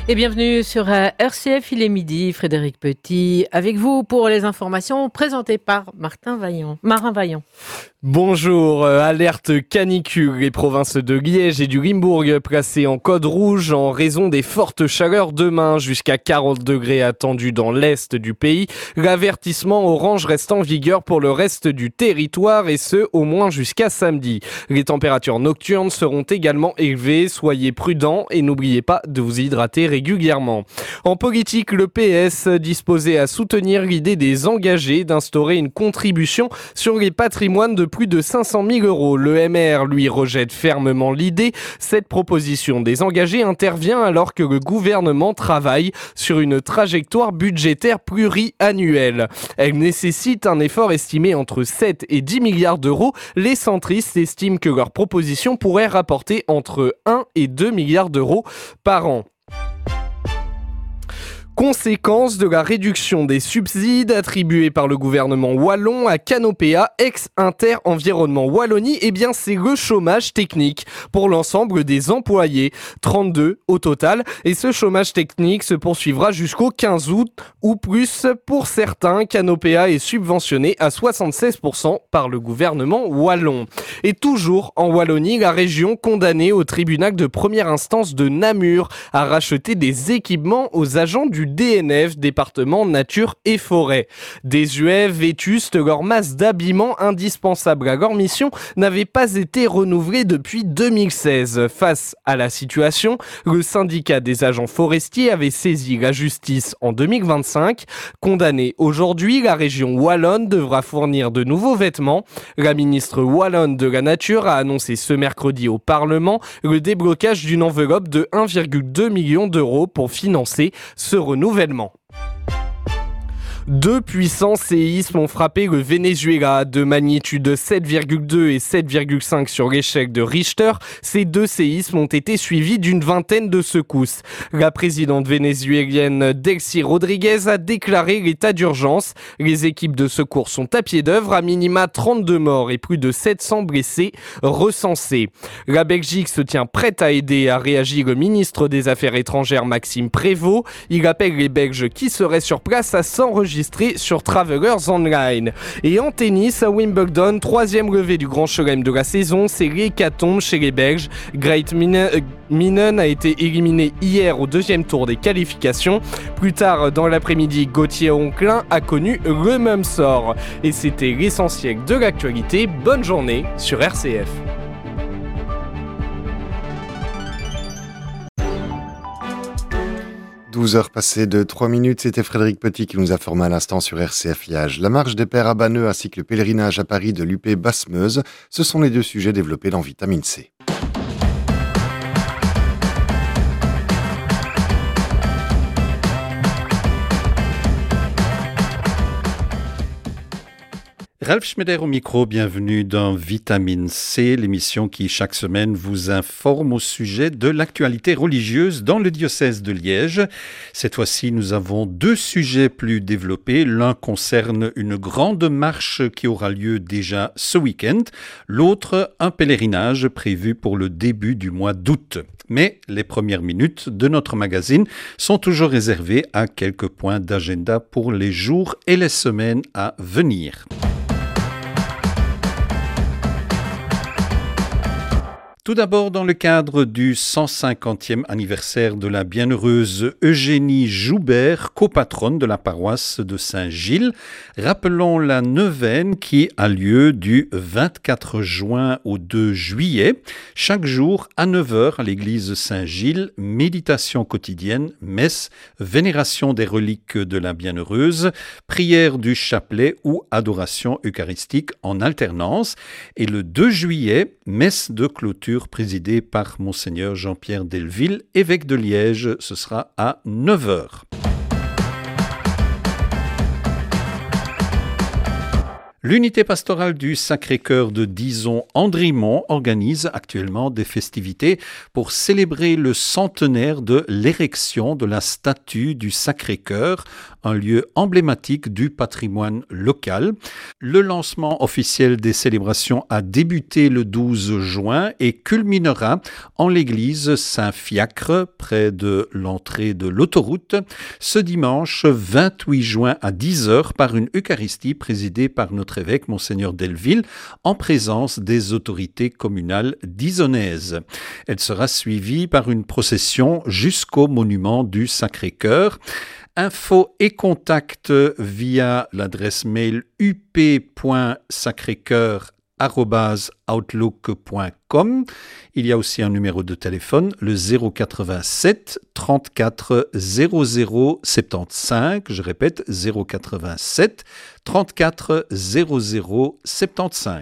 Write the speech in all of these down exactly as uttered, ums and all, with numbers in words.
Et bienvenue sur euh, R C F, il est midi, Frédéric Petit, avec vous pour les informations présentées par Martin Vaillant, Marin Vaillant. Bonjour, euh, alerte canicule. Les provinces de Liège et du Limbourg placées en code rouge en raison des fortes chaleurs demain, jusqu'à quarante degrés attendus dans l'est du pays. L'avertissement orange reste en vigueur pour le reste du territoire et ce, au moins jusqu'à samedi. Les températures nocturnes seront également élevées, soyez prudents et n'oubliez pas de vous hydrater régulièrement. En politique, le P S disposé à soutenir l'idée des engagés d'instaurer une contribution sur les patrimoines de plus de cinq cent mille euros. Le M R, lui, rejette fermement l'idée. Cette proposition des engagés intervient alors que le gouvernement travaille sur une trajectoire budgétaire pluriannuelle. Elle nécessite un effort estimé entre sept et dix milliards d'euros. Les centristes estiment que leur proposition pourrait rapporter entre un et deux milliards d'euros par an. Conséquence de la réduction des subsides attribués par le gouvernement wallon à Canopéa, ex-Inter Environnement Wallonie, eh bien c'est le chômage technique pour l'ensemble des employés, trente-deux au total, et ce chômage technique se poursuivra jusqu'au quinze août ou plus. Pour certains, Canopéa est subventionné à soixante-seize pour cent par le gouvernement wallon. Et toujours en Wallonie, la région condamnée au tribunal de première instance de Namur à racheter des équipements aux agents du D N F, département nature et forêt. Désuets, vétustes, leur masse d'habillement indispensable à leur mission n'avait pas été renouvelée depuis deux mille seize. Face à la situation, le syndicat des agents forestiers avait saisi la justice en deux mille vingt-cinq. Condamnée aujourd'hui, la région wallonne devra fournir de nouveaux vêtements. La ministre wallonne de la Nature a annoncé ce mercredi au Parlement le déblocage d'une enveloppe de un virgule deux million d'euros pour financer ce renouvellement. Deux puissants séismes ont frappé le Venezuela de magnitude sept virgule deux et sept virgule cinq sur l'échelle de Richter. Ces deux séismes ont été suivis d'une vingtaine de secousses. La présidente vénézuélienne Delcy Rodriguez a déclaré l'état d'urgence. Les équipes de secours sont à pied d'œuvre, à minima trente-deux morts et plus de sept cents blessés recensés. La Belgique se tient prête à aider, a réagi le ministre des Affaires étrangères Maxime Prévost. Il appelle les Belges qui seraient sur place à s'enregistrer sur Travelers Online. Et en tennis, à Wimbledon, troisième levée du Grand Chelem de la saison, c'est l'hécatombe chez les Belges. Great Minen a été éliminé hier au deuxième tour des qualifications. Plus tard dans l'après-midi, Gauthier Onclin a connu le même sort. Et c'était l'essentiel de l'actualité. Bonne journée sur R C F. douze heures passées de trois minutes, c'était Frédéric Petit qui nous informe à l'instant sur R C F Liège. La marche des Pères à Banneux ainsi que le pèlerinage à Paris de l'U P Basse-Meuse, ce sont les deux sujets développés dans Vitamine C. Ralph Schneider au micro, bienvenue dans Vitamine C, l'émission qui chaque semaine vous informe au sujet de l'actualité religieuse dans le diocèse de Liège. Cette fois-ci, nous avons deux sujets plus développés. L'un concerne une grande marche qui aura lieu déjà ce week-end. L'autre, un pèlerinage prévu pour le début du mois d'août. Mais les premières minutes de notre magazine sont toujours réservées à quelques points d'agenda pour les jours et les semaines à venir. Tout d'abord, dans le cadre du cent cinquantième anniversaire de la bienheureuse Eugénie Joubert, copatronne de la paroisse de Saint-Gilles, rappelons la neuvaine qui a lieu du vingt-quatre juin au deux juillet. Chaque jour, à neuf heures, à l'église Saint-Gilles, méditation quotidienne, messe, vénération des reliques de la bienheureuse, prière du chapelet ou adoration eucharistique en alternance. Et le deux juillet, messe de clôture présidée par Monseigneur Jean-Pierre Delville, évêque de Liège. Ce sera à neuf heures. L'unité pastorale du Sacré-Cœur de Dizon-Andrimont organise actuellement des festivités pour célébrer le centenaire de l'érection de la statue du Sacré-Cœur, un lieu emblématique du patrimoine local. Le lancement officiel des célébrations a débuté le douze juin et culminera en l'église Saint-Fiacre, près de l'entrée de l'autoroute, ce dimanche vingt-huit juin à dix heures par une Eucharistie présidée par notre évêque Monseigneur Delville en présence des autorités communales disonnaises. Elle sera suivie par une procession jusqu'au monument du Sacré-Cœur. Infos et contacts via l'adresse mail u p point sacrécoeur arobase outlook point com. Il y a aussi un numéro de téléphone, le zéro quatre-vingt-sept trente-quatre zéro zéro soixante-quinze. Je répète, zéro quatre-vingt-sept trente-quatre zéro zéro soixante-quinze.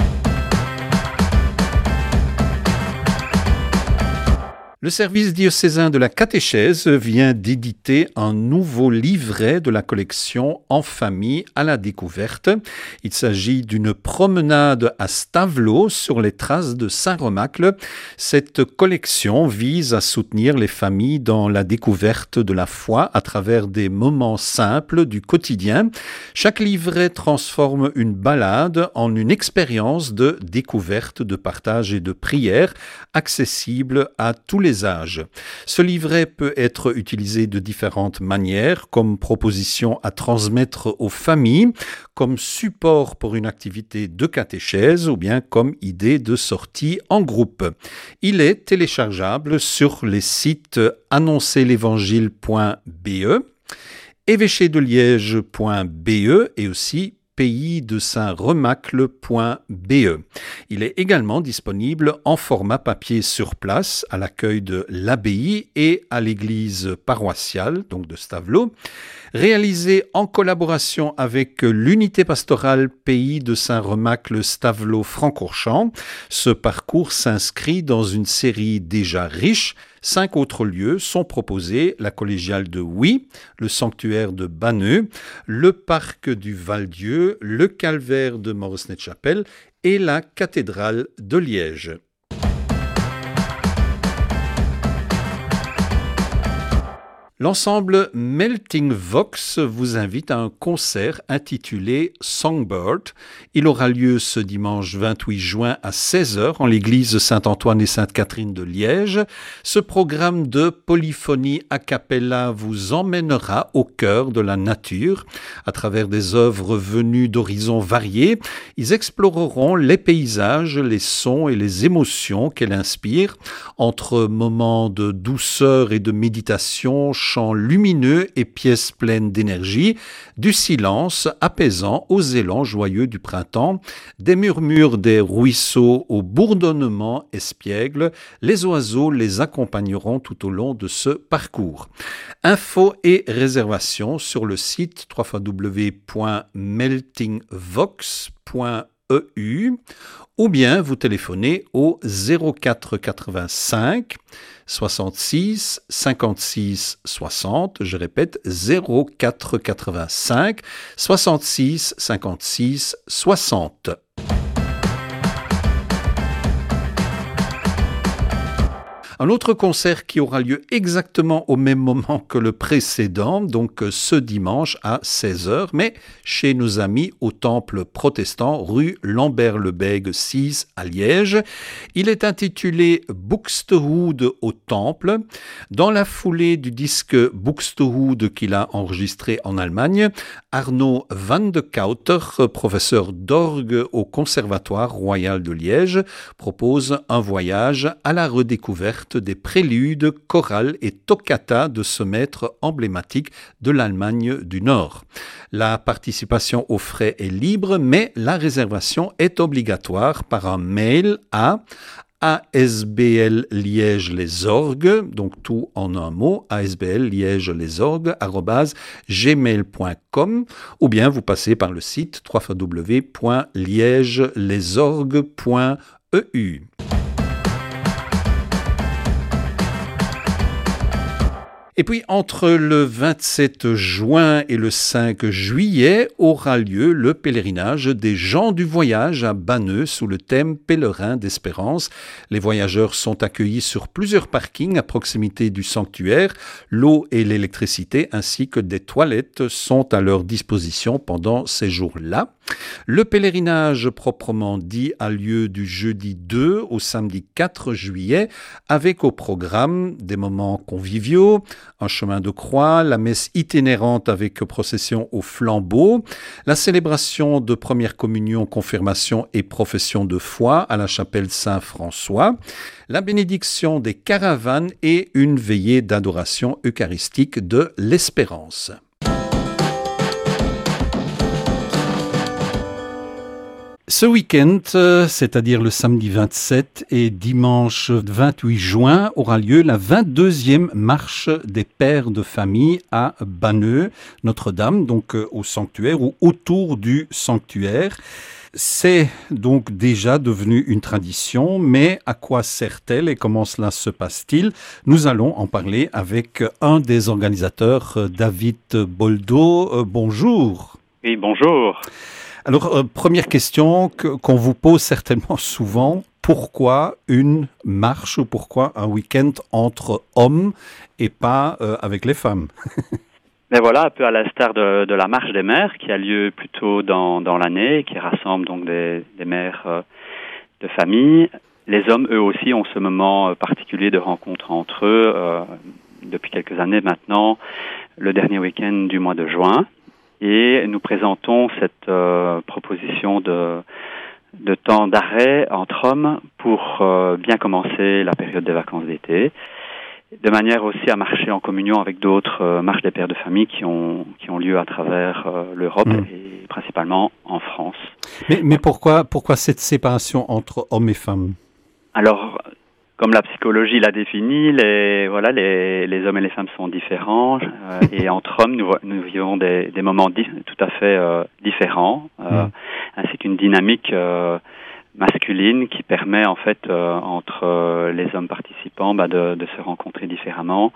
Le service diocésain de la catéchèse vient d'éditer un nouveau livret de la collection En famille à la découverte. Il s'agit d'une promenade à Stavelot sur les traces de Saint-Remacle. Cette collection vise à soutenir les familles dans la découverte de la foi à travers des moments simples du quotidien. Chaque livret transforme une balade en une expérience de découverte, de partage et de prière accessible à tous les âges. Ce livret peut être utilisé de différentes manières, comme proposition à transmettre aux familles, comme support pour une activité de catéchèse ou bien comme idée de sortie en groupe. Il est téléchargeable sur les sites annoncer l'évangile point b e, évêché de liège point b e et aussi pays de saint remacle point b e. Il est également disponible en format papier sur place à l'accueil de l'abbaye et à l'église paroissiale, donc de Stavelot. Réalisé en collaboration avec l'unité pastorale Pays de Saint-Remacle Stavelot Francorchamps, ce parcours s'inscrit dans une série déjà riche. Cinq autres lieux sont proposés, la collégiale de Huy, le sanctuaire de Banneux, le parc du Val-Dieu, le calvaire de Moresnet-Chapelle et la cathédrale de Liège. L'ensemble Melting Vox vous invite à un concert intitulé Songbird. Il aura lieu ce dimanche vingt-huit juin à seize heures en l'église Saint-Antoine et Sainte-Catherine de Liège. Ce programme de polyphonie a cappella vous emmènera au cœur de la nature. À travers des œuvres venues d'horizons variés, ils exploreront les paysages, les sons et les émotions qu'elle inspire. Entre moments de douceur et de méditation, chants lumineux et pièces pleines d'énergie, du silence apaisant aux élans joyeux du printemps, des murmures des ruisseaux au bourdonnement espiègle, les oiseaux les accompagneront tout au long de ce parcours. Infos et réservations sur le site w w w point melting vox point e u ou bien vous téléphonez au zéro quatre quatre-vingt-cinq soixante-six cinquante-six soixante, je répète zéro quatre quatre-vingt-cinq soixante-six cinquante-six soixante. Un autre concert qui aura lieu exactement au même moment que le précédent, donc ce dimanche à seize heures, mais chez nos amis au Temple protestant, rue Lambert-le-Bègue six à Liège. Il est intitulé Buxtehude au Temple. Dans la foulée du disque Buxtehude qu'il a enregistré en Allemagne, Arnaud van de Kouter, professeur d'orgue au Conservatoire royal de Liège, propose un voyage à la redécouverte des préludes, chorales et toccata de ce maître emblématique de l'Allemagne du Nord. La participation aux frais est libre, mais la réservation est obligatoire par un mail à A S B L Liège les orgues, donc tout en un mot, A S B L Liège les orgues, arobase gmail point com, ou bien vous passez par le site w w w point liège les orgues point e u. Et puis, entre le vingt-sept juin et le cinq juillet, aura lieu le pèlerinage des gens du voyage à Banneux sous le thème Pèlerin d'Espérance. Les voyageurs sont accueillis sur plusieurs parkings à proximité du sanctuaire. L'eau et l'électricité ainsi que des toilettes sont à leur disposition pendant ces jours-là. Le pèlerinage proprement dit a lieu du jeudi deux au samedi quatre juillet avec au programme des moments conviviaux, un chemin de croix, la messe itinérante avec procession au flambeau, la célébration de première communion, confirmation et profession de foi à la chapelle Saint-François, la bénédiction des caravanes et une veillée d'adoration eucharistique de l'Espérance. Ce week-end, c'est-à-dire le samedi vingt-sept et dimanche vingt-huit juin, aura lieu la vingt-deuxième marche des pères de famille à Banneux, Notre-Dame, donc au sanctuaire ou autour du sanctuaire. C'est donc déjà devenu une tradition, mais à quoi sert-elle et comment cela se passe-t-il? Nous allons en parler avec un des organisateurs, David Boldo. Bonjour. Oui, bonjour. Alors, euh, première question que, qu'on vous pose certainement souvent, pourquoi une marche ou pourquoi un week-end entre hommes et pas euh, avec les femmes? Mais voilà, un peu à l'instar de, de la marche des mères qui a lieu plus tôt dans, dans l'année, qui rassemble donc des, des mères euh, de famille. Les hommes, eux aussi, ont ce moment particulier de rencontre entre eux euh, depuis quelques années maintenant, le dernier week-end du mois de juin. Et nous présentons cette euh, proposition de, de temps d'arrêt entre hommes pour euh, bien commencer la période des vacances d'été, de manière aussi à marcher en communion avec d'autres euh, marches des pères de famille qui ont, qui ont lieu à travers euh, l'Europe mmh. et principalement en France. Mais, mais pourquoi, pourquoi cette séparation entre hommes et femmes? Alors, comme la psychologie l'a défini, les, voilà, les, les hommes et les femmes sont différents euh, et entre hommes, nous, nous vivons des, des moments di- tout à fait euh, différents, euh, mmh. ainsi qu'une dynamique euh, masculine qui permet en fait euh, entre euh, les hommes participants bah, de, de se rencontrer différemment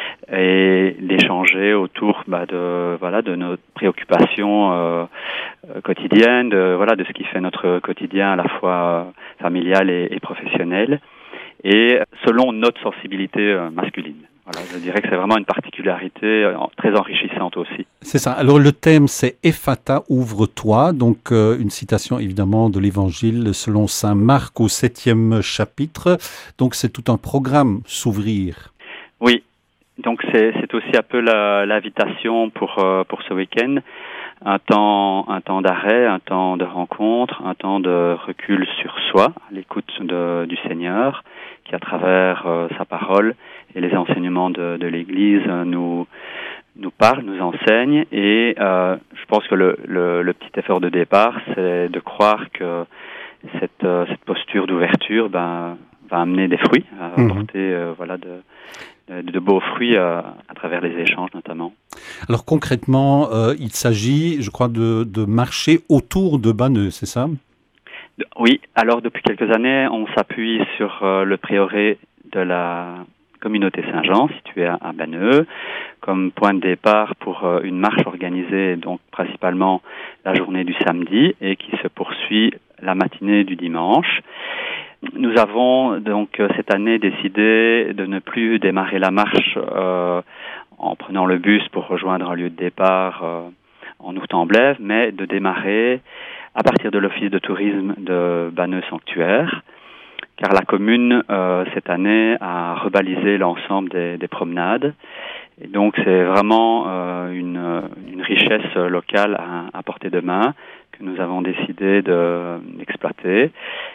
et d'échanger autour bah, de voilà de nos préoccupations euh, quotidiennes, de voilà de ce qui fait notre quotidien à la fois euh, familial et, et professionnel. Et selon notre sensibilité euh, masculine. Voilà, je dirais que c'est vraiment une particularité euh, très enrichissante aussi. C'est ça. Alors le thème c'est Ephata, ouvre-toi, donc euh, une citation évidemment de l'Évangile selon saint Marc au septième chapitre. Donc c'est tout un programme, s'ouvrir. Oui, donc c'est, c'est aussi un peu la, l'invitation pour euh, pour ce week-end. Un temps, un temps d'arrêt, un temps de rencontre, un temps de recul sur soi, à l'écoute de, du Seigneur, qui à travers euh, sa parole et les enseignements de, de l'Église euh, nous nous parle, nous enseigne. Et euh, je pense que le, le, le petit effort de départ, c'est de croire que cette, euh, cette posture d'ouverture ben, va amener des fruits, va mmh. apporter euh, voilà de De, de beaux fruits euh, à travers les échanges notamment. Alors concrètement, euh, il s'agit, je crois, de, de marcher autour de Banneux, c'est ça? de, Oui, alors depuis quelques années, on s'appuie sur euh, le prieuré de la communauté Saint-Jean, située à, à Banneux, comme point de départ pour euh, une marche organisée donc principalement la journée du samedi et qui se poursuit la matinée du dimanche. Nous avons donc cette année décidé de ne plus démarrer la marche euh, en prenant le bus pour rejoindre un lieu de départ euh, en Août-en-Blève, mais de démarrer à partir de l'office de tourisme de Banneux Sanctuaire, car la commune euh, cette année a rebalisé l'ensemble des, des promenades. Et donc c'est vraiment euh, une, une richesse locale à, à portée de main que nous avons décidé de, d'exploiter.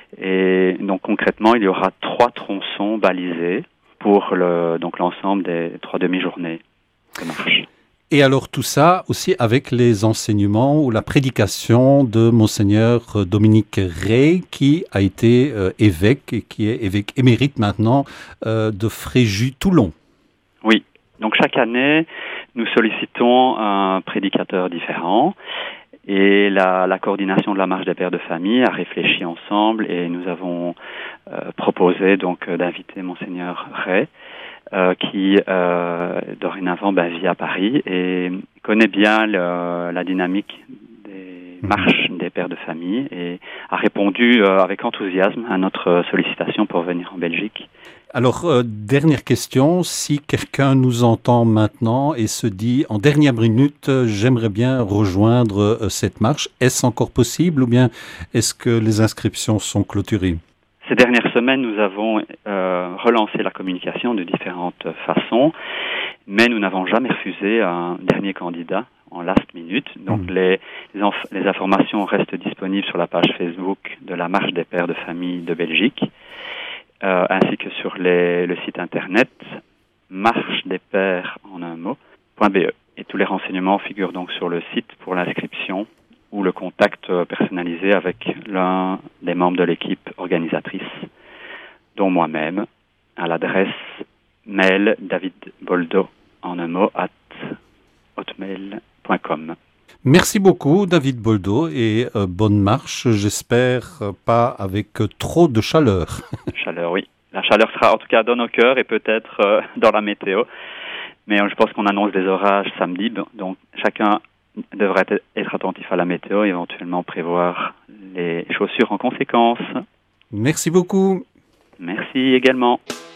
Et donc concrètement, il y aura trois tronçons balisés pour le, donc l'ensemble des trois demi-journées de marche. Et alors tout ça aussi avec les enseignements ou la prédication de Monseigneur Dominique Rey, qui a été euh, évêque et qui est évêque émérite maintenant euh, de Fréjus-Toulon. Oui, donc chaque année, nous sollicitons un prédicateur différent. Et la, la coordination de la marche des pères de famille a réfléchi ensemble et nous avons euh, proposé donc d'inviter Monseigneur Rey euh, qui euh, dorénavant bah, vit à Paris et connaît bien le, la dynamique des marches des pères de famille et a répondu euh, avec enthousiasme à notre sollicitation pour venir en Belgique. Alors, euh, dernière question, si quelqu'un nous entend maintenant et se dit en dernière minute, euh, j'aimerais bien rejoindre euh, cette marche, est-ce encore possible ou bien est-ce que les inscriptions sont clôturées? Ces dernières semaines, nous avons euh, relancé la communication de différentes façons, mais nous n'avons jamais refusé un dernier candidat en last minute. Donc mmh. les, les, inf- les informations restent disponibles sur la page Facebook de la Marche des Pères de Famille de Belgique. Euh, ainsi que sur les, le site internet marche des pères en un mot point b e. Et tous les renseignements figurent donc sur le site pour l'inscription ou le contact personnalisé avec l'un des membres de l'équipe organisatrice, dont moi-même, à l'adresse mail davidboldo en un mot at hotmail point com. Merci beaucoup David Boldo et euh, bonne marche, j'espère euh, pas avec euh, trop de chaleur. Chaleur, oui. La chaleur sera en tout cas dans nos cœurs et peut-être euh, dans la météo. Mais euh, je pense qu'on annonce des orages samedi, donc chacun devrait être attentif à la météo et éventuellement prévoir les chaussures en conséquence. Merci beaucoup. Merci également.